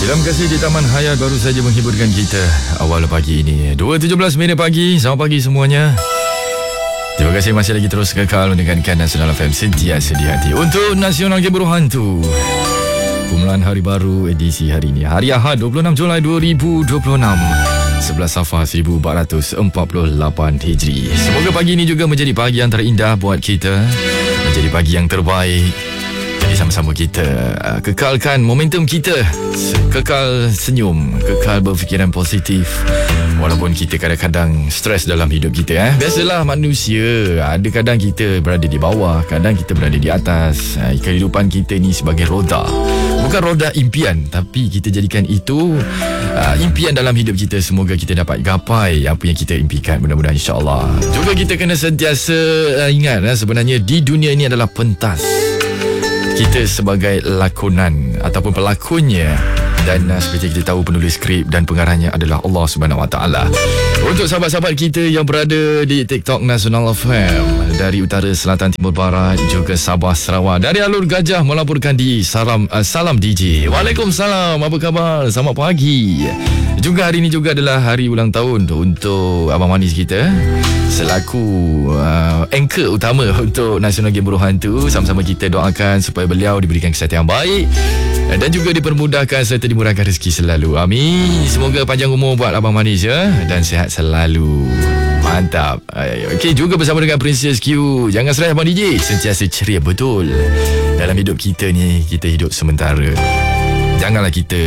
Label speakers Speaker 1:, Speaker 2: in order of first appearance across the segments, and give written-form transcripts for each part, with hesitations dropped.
Speaker 1: Film Kasih di Taman Hayat baru saja menghiburkan kita awal pagi ini. 2.17 minit pagi. Selamat pagi semuanya. Terima kasih masih lagi terus kekal mendengarkan Nasional FM sentiasa di hati. Untuk Nasional Game Burung Hantu, Kumpulan Hari Baru edisi hari ini, hari Ahad 26 Julai 2026, 11 Safar 1448 Hijri. Semoga pagi ini juga menjadi pagi yang terindah buat kita, menjadi pagi yang terbaik. Jadi sama-sama kita kekalkan momentum kita, kekal senyum, kekal berfikiran positif, walaupun kita kadang-kadang stres dalam hidup kita. Biasalah manusia, ada kadang kita berada di bawah, kadang kita berada di atas. Kehidupan kita ni sebagai roda, bukan roda impian, tapi kita jadikan itu impian dalam hidup kita. Semoga kita dapat gapai apa yang kita impikan, mudah-mudahan insyaAllah. Juga kita kena sentiasa ingat sebenarnya di dunia ini adalah pentas. Kita sebagai lakonan ataupun pelakonnya, dan seperti kita tahu penulis skrip dan pengarahnya adalah Allah Subhanahu Wa Taala. Untuk sahabat-sahabat kita yang berada di TikTok Nasional FM dari utara, selatan, timur, barat, juga Sabah, Sarawak, dari Alur Gajah melaporkan di Salam DJ. Waalaikumsalam, apa khabar? Selamat pagi. Juga hari ini juga adalah hari ulang tahun untuk Abang Manis kita, selaku anchor utama untuk Nasional Game Burung Hantu. Sama-sama kita doakan supaya beliau diberikan kesihatan yang baik dan juga dipermudahkan serta dimurahkan rezeki selalu. Amin. Semoga panjang umur buat Abang Manis dan sihat selalu. Mantap. Okey, juga bersama dengan Princess Q. Jangan stres Abang DJ, sentiasa ceria betul. Dalam hidup kita ni, kita hidup sementara. Janganlah kita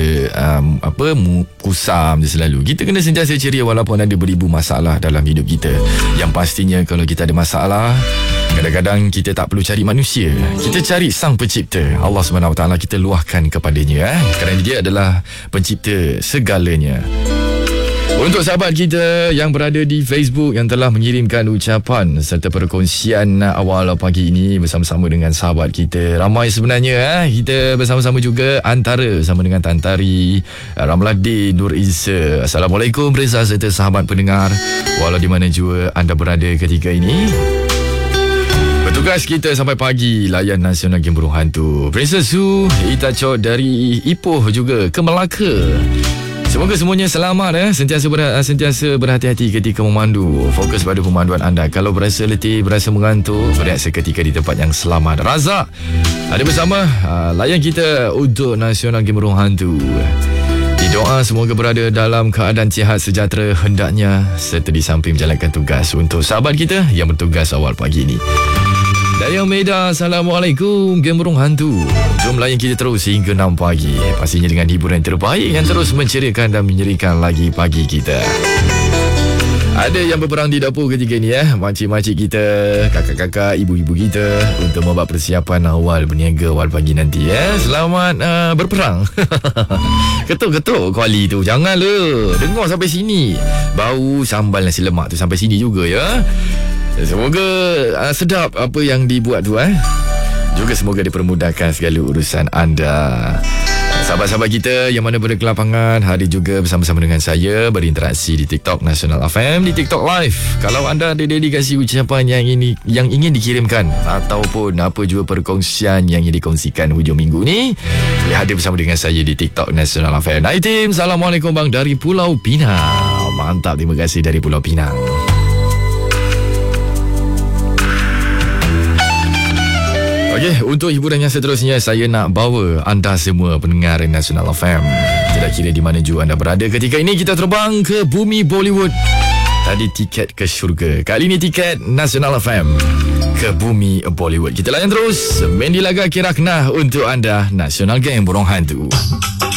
Speaker 1: kusam je selalu. Kita kena sentiasa ceria walaupun ada beribu masalah dalam hidup kita. Yang pastinya kalau kita ada masalah, kadang-kadang kita tak perlu cari manusia, kita cari Sang Pencipta, Allah SWT. Kita luahkan kepadanya kerana dia adalah pencipta segalanya. Untuk sahabat kita yang berada di Facebook yang telah mengirimkan ucapan serta perkongsian awal pagi ini bersama-sama dengan sahabat kita, ramai sebenarnya. Kita bersama-sama juga antara sama dengan Tantari, Ramladin, Nur Isa. Assalamualaikum Reza serta sahabat pendengar, walau di mana juga anda berada ketika ini. Petugas kita sampai pagi layan Nasional Game Burung Hantu. Princess Su, Itaco dari Ipoh juga ke Melaka. Semoga semuanya selamat sentiasa berhati-hati ketika memandu. Fokus pada pemanduan anda. Kalau berasa letih, berasa mengantuk, berehat seketika di tempat yang selamat. Razak ada bersama layan kita untuk Nasional Game Burung Hantu. Didoa semoga berada dalam keadaan sihat sejahtera hendaknya, serta di samping menjalankan tugas. Untuk sahabat kita yang bertugas awal pagi ini, dari Almeida, Assalamualaikum Game Burung Hantu. Jom layan kita terus hingga 6 pagi. Pastinya dengan hiburan terbaik yang terus menceriakan dan menyerikan lagi pagi kita. Ada yang berperang di dapur ketika ini makcik-makcik kita, kakak-kakak, ibu-ibu kita, untuk membuat persiapan awal berniaga awal pagi nanti. Selamat berperang. Ketuk-ketuk kuali tu, jangan le. Dengar sampai sini. Bau sambal nasi lemak tu sampai sini juga ya. Semoga sedap apa yang dibuat tu Juga semoga dipermudahkan segala urusan anda. Sahabat-sahabat kita yang mana berada ke lapangan, hari juga bersama-sama dengan saya berinteraksi di TikTok Nasional FM, di TikTok Live. Kalau anda ada dedikasi ucapan yang ingin dikirimkan ataupun apa juga perkongsian yang ingin dikongsikan hujung minggu ni, boleh hadir bersama dengan saya di TikTok Nasional FM. Hai tim, Assalamualaikum bang dari Pulau Pinang. Mantap, terima kasih dari Pulau Pinang. Okey, untuk hiburan yang seterusnya, saya nak bawa anda semua pendengar Nasional FM, tidak kira di mana juga anda berada ketika ini, kita terbang ke bumi Bollywood. Tadi tiket ke syurga, kali ini tiket Nasional FM ke bumi Bollywood. Kita layan terus Mendi Laga Kiraknah untuk anda, Nasional Game Burung Hantu.